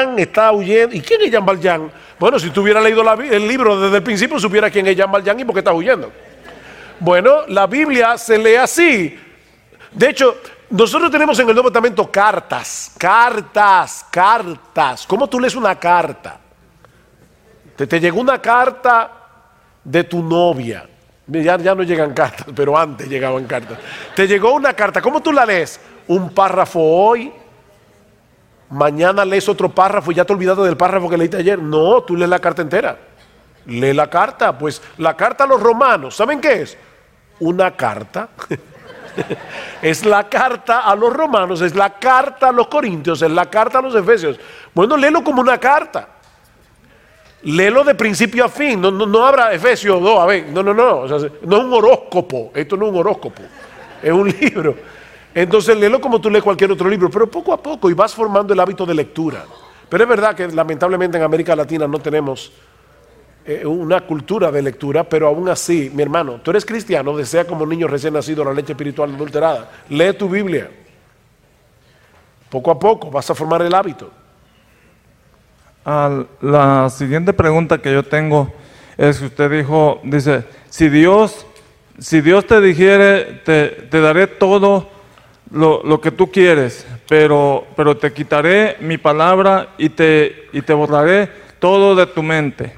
Valjean está huyendo. ¿Y quién es Jean Valjean? Bueno, si tú hubieras leído el libro desde el principio, supiera quién es Jean Valjean y por qué está huyendo. Bueno, la Biblia se lee así. De hecho, nosotros tenemos en el Nuevo Testamento cartas. ¿Cómo tú lees una carta? Te llegó una carta de tu novia. Ya no llegan cartas, pero antes llegaban cartas. Te llegó una carta. ¿Cómo tú la lees? Un párrafo hoy. Mañana lees otro párrafo y ya te olvidaste del párrafo que leíste ayer. No, tú lees la carta entera. Lee la carta. Pues la carta a los romanos, ¿saben qué es? Una carta. Es la carta a los romanos, es la carta a los corintios, es la carta a los efesios. Bueno, léelo como una carta. Léelo de principio a fin. No abra Efesios 2, a ver, no. O sea, no es un horóscopo. Esto no es un horóscopo. Es un libro. Entonces léelo como tú lees cualquier otro libro, pero poco a poco, y vas formando el hábito de lectura. Pero es verdad que lamentablemente en América Latina no tenemos una cultura de lectura, pero aún así, mi hermano, tú eres cristiano, desea como niño recién nacido la leche espiritual adulterada. Lee tu Biblia. Poco a poco vas a formar el hábito. La siguiente pregunta que yo tengo es que usted dice, si Dios te dijere, te daré todo lo que tú quieres, pero te quitaré mi palabra y te borraré todo de tu mente.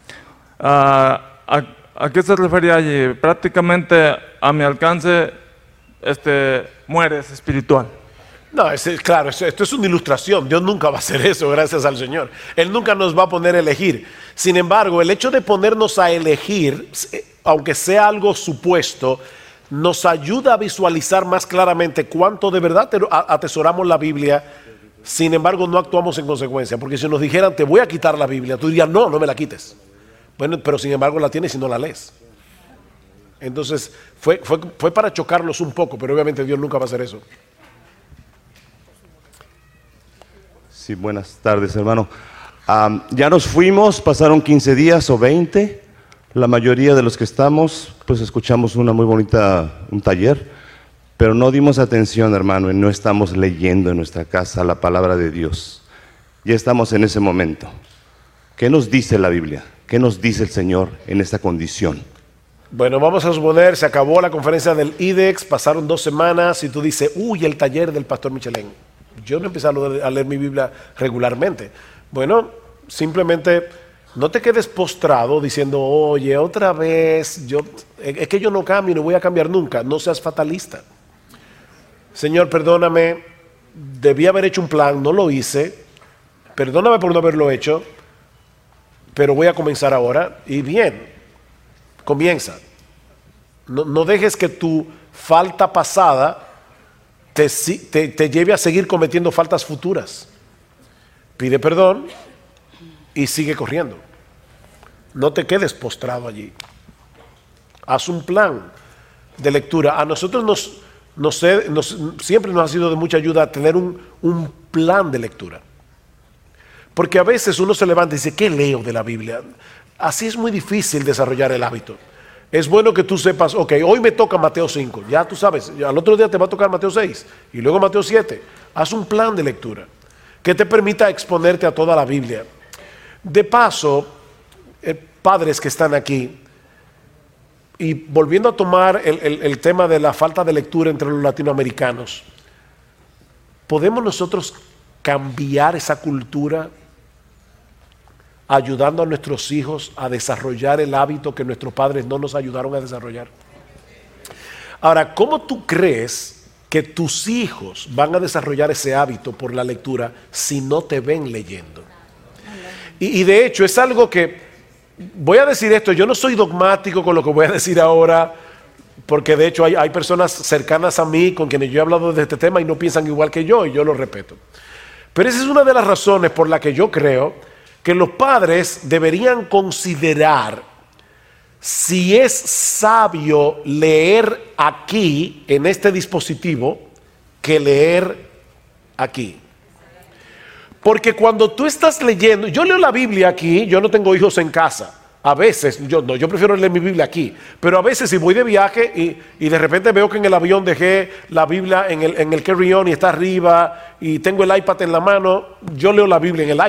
¿A qué se refería allí? Prácticamente a mi alcance mueres espiritual. No, claro, esto es una ilustración. Dios nunca va a hacer eso, gracias al Señor. Él nunca nos va a poner a elegir. Sin embargo, el hecho de ponernos a elegir, aunque sea algo supuesto, nos ayuda a visualizar más claramente cuánto de verdad atesoramos la Biblia. Sin embargo, no actuamos en consecuencia. Porque si nos dijeran, te voy a quitar la Biblia, tú dirías, no me la quites. Bueno, pero sin embargo la tienes y no la lees. Entonces, fue para chocarlos un poco, pero obviamente Dios nunca va a hacer eso. Sí, buenas tardes, hermano. Ya nos fuimos, pasaron 15 días o 20. La mayoría de los que estamos, pues escuchamos un taller, pero no dimos atención, hermano, y no estamos leyendo en nuestra casa la palabra de Dios. Ya estamos en ese momento. ¿Qué nos dice la Biblia? ¿Qué nos dice el Señor en esta condición? Bueno, vamos a suponer, se acabó la conferencia del IDEX, pasaron 2 semanas y tú dices, el taller del pastor Michelén. Yo no empecé a leer mi Biblia regularmente. Bueno, simplemente no te quedes postrado diciendo, oye, otra vez, es que yo no cambio y no voy a cambiar nunca. No seas fatalista. Señor, perdóname, debí haber hecho un plan, no lo hice. Perdóname por no haberlo hecho, pero voy a comenzar ahora. Y bien, comienza. No dejes que tu falta pasada te lleve a seguir cometiendo faltas futuras. Pide perdón y sigue corriendo. No te quedes postrado allí. Haz un plan de lectura. A nosotros siempre nos ha sido de mucha ayuda tener un plan de lectura. Porque a veces uno se levanta y dice, ¿qué leo de la Biblia? Así es muy difícil desarrollar el hábito. Es bueno que tú sepas, ok, hoy me toca Mateo 5, ya tú sabes, al otro día te va a tocar Mateo 6 y luego Mateo 7. Haz un plan de lectura que te permita exponerte a toda la Biblia. De paso, padres que están aquí, y volviendo a tomar el tema de la falta de lectura entre los latinoamericanos, ¿podemos nosotros cambiar esa cultura ayudando a nuestros hijos a desarrollar el hábito que nuestros padres no nos ayudaron a desarrollar? Ahora, ¿cómo tú crees que tus hijos van a desarrollar ese hábito por la lectura si no te ven leyendo? Y de hecho es algo que, voy a decir esto, yo no soy dogmático con lo que voy a decir ahora, porque de hecho hay personas cercanas a mí con quienes yo he hablado de este tema y no piensan igual que yo, y yo lo respeto. Pero esa es una de las razones por la que yo creo que los padres deberían considerar si es sabio leer aquí, en este dispositivo, que leer aquí. Porque cuando tú estás leyendo, yo leo la Biblia aquí, yo no tengo hijos en casa. A veces, yo prefiero leer mi Biblia aquí, pero a veces si voy de viaje y de repente veo que en el avión dejé la Biblia en el carry-on y está arriba y tengo el iPad en la mano, yo leo la Biblia en el iPad.